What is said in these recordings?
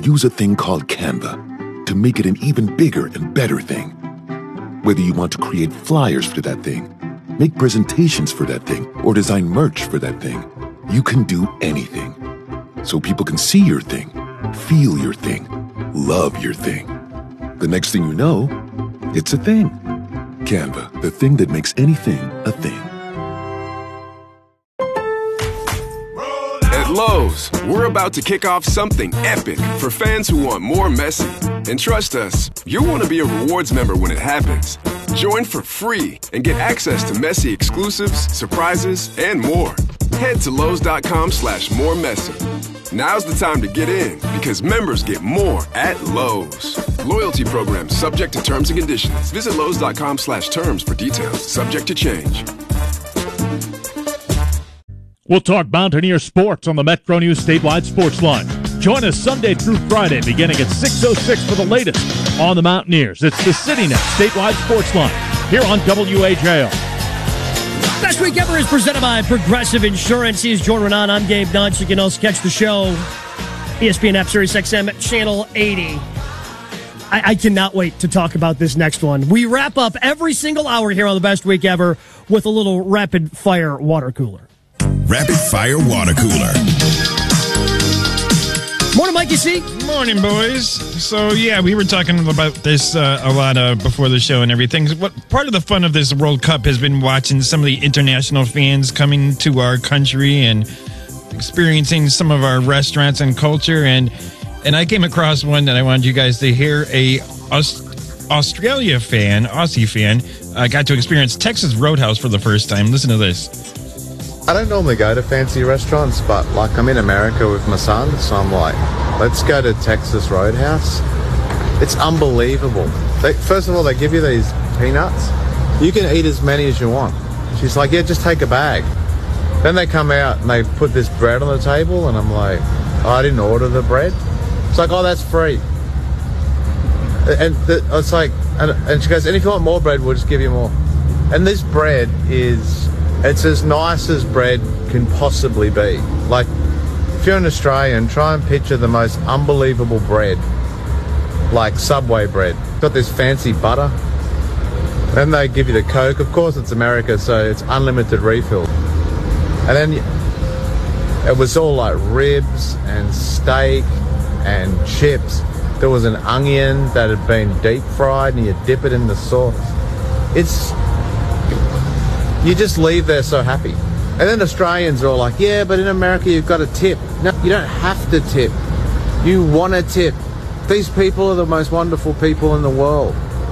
use a thing called Canva to make it an even bigger and better thing. Whether you want to create flyers for that thing, make presentations for that thing, or design merch for that thing, you can do anything. So people can see your thing, feel your thing, love your thing. The next thing you know, it's a thing. Canva, the thing that makes anything a thing. At Lowe's, we're about to kick off something epic for fans who want more Messi. And trust us, you'll want to be a rewards member when it happens. Join for free and get access to Messi exclusives, surprises, and more. Head to Lowe's.com/moremessy. Now's the time to get in because members get more at Lowe's. Loyalty program subject to terms and conditions. Visit Lowe's.com/terms for details. Subject to change. We'll talk Mountaineer sports on the Metro News Statewide Sports Line. Join us Sunday through Friday beginning at 6:06 for the latest on the Mountaineers. It's the CityNet Statewide Sports Line here on WAJL. Best Week Ever is presented by Progressive Insurance. He's Jordan Renan. I'm Gabe Nunch. You can also catch the show, ESPN app, Sirius XM, Channel 80. I cannot wait to talk about this next one. We wrap up every single hour here on the Best Week Ever with a little rapid-fire water cooler. Rapid Fire Water Cooler. Morning, Mikey C. Morning, boys. So, yeah, we were talking about this a lot before the show and everything. What part of the fun of this World Cup has been watching some of the international fans coming to our country and experiencing some of our restaurants and culture. And I came across one that I wanted you guys to hear. A Aussie fan, got to experience Texas Roadhouse for the first time. Listen to this. I don't normally go to fancy restaurants, but like I'm in America with my son, so I'm like, let's go to Texas Roadhouse. It's unbelievable. First of all, they give you these peanuts. You can eat as many as you want. She's like, yeah, just take a bag. Then they come out and they put this bread on the table, and I'm like, oh, I didn't order the bread. It's like, oh, that's free. And it's like, and she goes, and if you want more bread, we'll just give you more. And this bread it's as nice as bread can possibly be. Like, if you're an Australian, try and picture the most unbelievable bread, like Subway bread. It's got this fancy butter. Then they give you the Coke. Of course, it's America, so it's unlimited refill. And then it was all like ribs and steak and chips. There was an onion that had been deep fried, and you dip it in the sauce. You just leave there so happy. And then Australians are all like, yeah, but in America you've got to tip. No, you don't have to tip. You want to tip. These people are the most wonderful people in the world.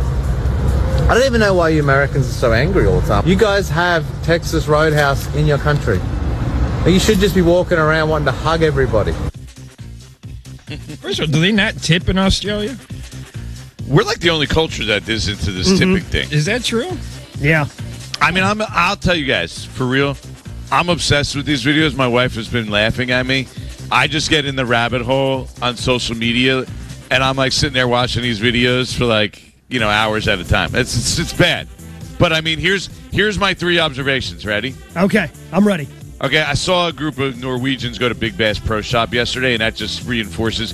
I don't even know why you Americans are so angry all the time. You guys have Texas Roadhouse in your country. You should just be walking around wanting to hug everybody. First of all, do they not tip in Australia? We're like the only culture that is into this tipping thing. Is that true? Yeah. I mean, I'll tell you guys, for real, I'm obsessed with these videos. My wife has been laughing at me. I just get in the rabbit hole on social media, and I'm like sitting there watching these videos for hours at a time. It's bad. But I mean, here's my 3 observations. Ready? Okay, I'm ready. Okay, I saw a group of Norwegians go to Big Bass Pro Shop yesterday, and that just reinforces.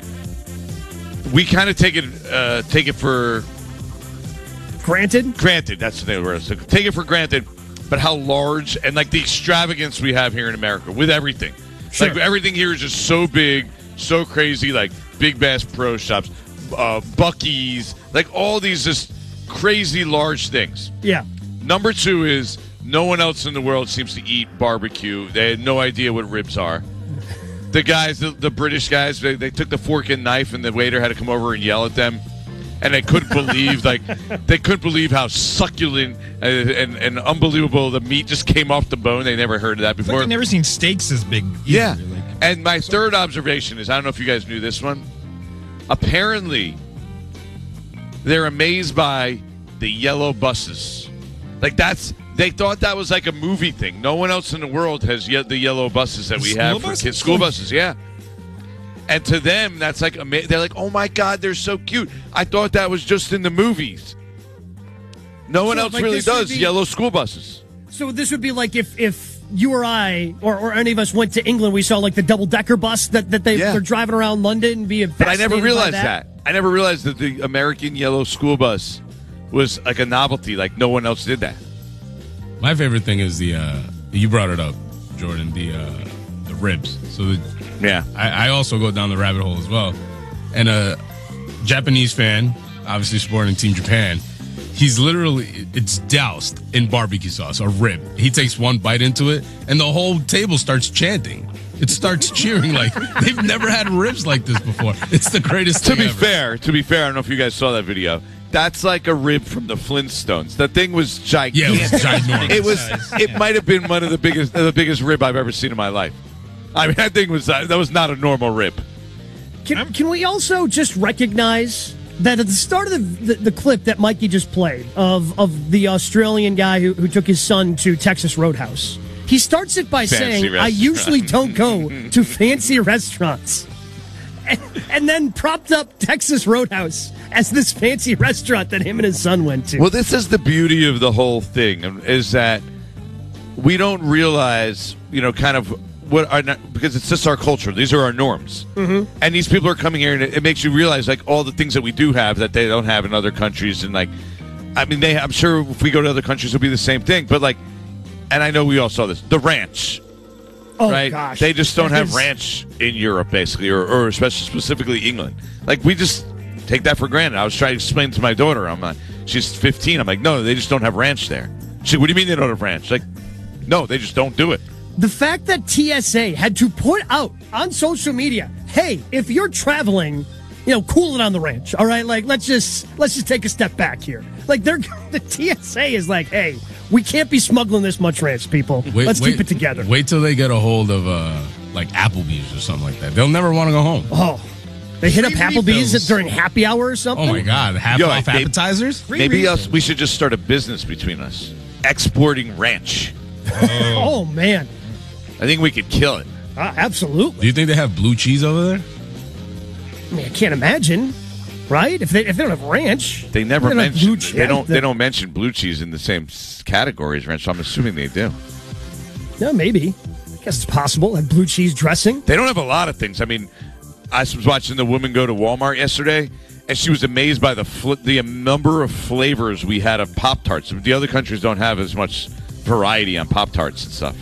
We kind of take it for granted. That's the name of the word. So take it for granted, but how large and like the extravagance we have here in America with everything. Sure. Like everything here is just so big, so crazy. Like Big Bass Pro Shops, Buc-ee's, like all these just crazy large things. Yeah. Number 2 is no one else in the world seems to eat barbecue. They had no idea what ribs are. The guys, the British guys, they took the fork and knife, and the waiter had to come over and yell at them. And they couldn't believe how succulent and unbelievable the meat just came off the bone. They never heard of that before. I've never seen steaks as big. Yeah. And my third observation is, I don't know if you guys knew this one. Apparently, they're amazed by the yellow buses. Like they thought that was like a movie thing. No one else in the world has yet the yellow buses that we have for kids. School buses, yeah. And to them, that's like amazing. They're like, oh, my God, they're so cute. I thought that was just in the movies. No one else really does yellow school buses. So this would be like if you or I or any of us went to England, we saw like the double-decker bus that they're driving around London and being But I never fascinated realized by that. I never realized that the American yellow school bus was like a novelty. Like no one else did that. My favorite thing is the you brought it up, Jordan, the ribs. So I also go down the rabbit hole as well. And a Japanese fan, obviously supporting Team Japan, it's doused in barbecue sauce, a rib. He takes one bite into it, and the whole table starts chanting. It starts cheering like they've never had ribs like this before. It's the greatest thing ever. To be fair, I don't know if you guys saw that video. That's like a rib from the Flintstones. That thing was gigantic. Yeah, it was ginormous. It might have been one of the biggest rib I've ever seen in my life. I mean, that thing was not a normal rib. Can we also just recognize that at the start of the clip that Mikey just played of the Australian guy who took his son to Texas Roadhouse, he starts it by saying, I usually don't go to fancy restaurants. And then propped up Texas Roadhouse as this fancy restaurant that him and his son went to. Well, this is the beauty of the whole thing, is that we don't realize, kind of because it's just our culture. These are our norms. Mm-hmm. And these people are coming here, and it makes you realize, like, all the things that we do have that they don't have in other countries. And, like, I mean, I'm sure if we go to other countries, it'll be the same thing. But, like, and I know we all saw this, the ranch. Oh, right? Gosh. They just don't have ranch in Europe, basically, or especially specifically England. Like, we just take that for granted. I was trying to explain to my daughter. She's 15. I'm like, no, they just don't have ranch there. She's like, what do you mean they don't have ranch? Like, no, they just don't do it. The fact that TSA had to put out on social media, hey, if you're traveling, cool it on the ranch, all right? Like, let's just take a step back here. Like, the TSA is like, hey, we can't be smuggling this much ranch, people. Let's keep it together. Wait till they get a hold of, like, Applebee's or something like that. They'll never want to go home. Oh, they hit up Applebee's during happy hour or something? Oh, my God. Half-off appetizers? Maybe we should just start a business between us. Exporting ranch. Oh, man. I think we could kill it. Absolutely. Do you think they have blue cheese over there? I mean, I can't imagine, right? If they don't have ranch, they never mention blue cheese. They don't mention blue cheese in the same category as ranch. So I'm assuming they do. No, maybe. I guess it's possible. Like blue cheese dressing. They don't have a lot of things. I mean, I was watching the woman go to Walmart yesterday, and she was amazed by the number of flavors we had of Pop-Tarts. The other countries don't have as much variety on Pop-Tarts and stuff.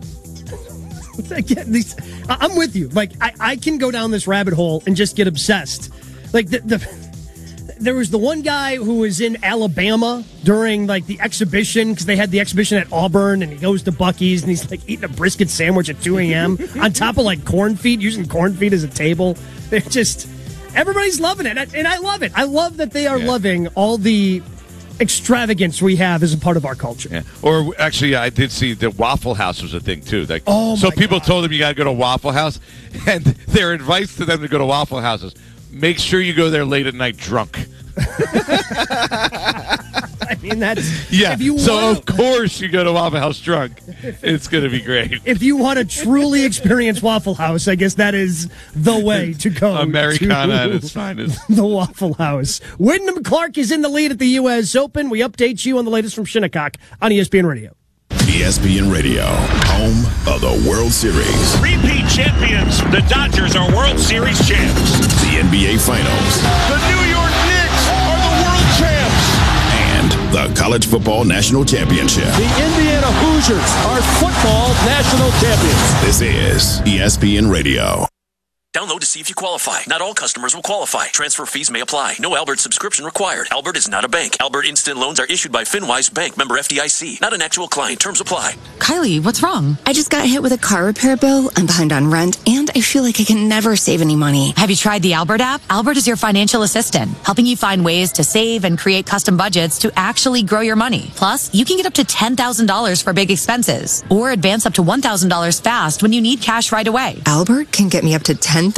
I'm with you. Like, I can go down this rabbit hole and just get obsessed. Like, there was the one guy who was in Alabama during, like, the exhibition, because they had the exhibition at Auburn, and he goes to Buc-ee's, and he's, like, eating a brisket sandwich at 2 a.m. on top of, like, corn feed, using corn feed as a table. They're just, everybody's loving it, and I love it. I love that they are loving all the extravagance we have as a part of our culture. Yeah. Or actually, I did see the Waffle House was a thing too. Like, so people told them you got to go to Waffle House, and their advice to them to go to Waffle House is make sure you go there late at night drunk. I mean, that's of course you go to Waffle House drunk. It's going to be great. If you want to truly experience Waffle House, I guess that is the way to go. Americana at its finest. The Waffle House. Wyndham Clark is in the lead at the U.S. Open. We update you on the latest from Shinnecock on ESPN Radio. ESPN Radio, home of the World Series. Repeat champions, the Dodgers are World Series champs. The NBA Finals. The New York Knicks are the world champs. And the College Football National Championship. The Indiana Hoosiers are football national champions. This is ESPN Radio. Download to see if you qualify. Not all customers will qualify. Transfer fees may apply. No Albert subscription required. Albert is not a bank. Albert Instant Loans are issued by FinWise Bank, member FDIC. Not an actual client. Terms apply. Kylie, what's wrong? I just got hit with a car repair bill. I'm behind on rent, and I feel like I can never save any money. Have you tried the Albert app? Albert is your financial assistant, helping you find ways to save and create custom budgets to actually grow your money. Plus, you can get up to $10,000 for big expenses, or advance up to $1,000 fast when you need cash right away. Albert can get me up to $10,000?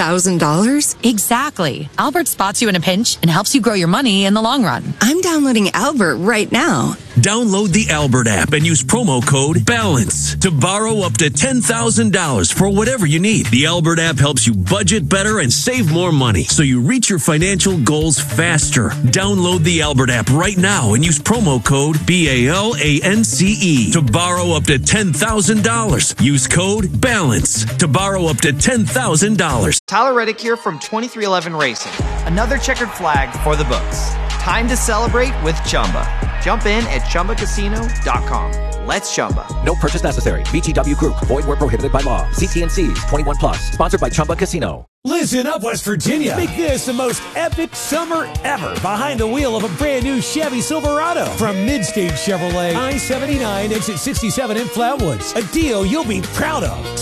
Exactly. Albert spots you in a pinch and helps you grow your money in the long run. I'm downloading Albert right now. Download the Albert app and use promo code BALANCE to borrow up to $10,000 for whatever you need. The Albert app helps you budget better and save more money so you reach your financial goals faster. Download the Albert app right now and use promo code BALANCE to borrow up to $10,000. Use code BALANCE to borrow up to $10,000. Tyler Reddick here from 2311 Racing. Another checkered flag for the books. Time to celebrate with Chumba. Jump in at ChumbaCasino.com. Let's Chumba. No purchase necessary. VGW Group. Void where prohibited by law. See T&Cs. 21 plus. Sponsored by Chumba Casino. Listen up, West Virginia. Make this the most epic summer ever behind the wheel of a brand new Chevy Silverado from Midstage Chevrolet, I-79, exit 67 in Flatwoods. A deal you'll be proud of.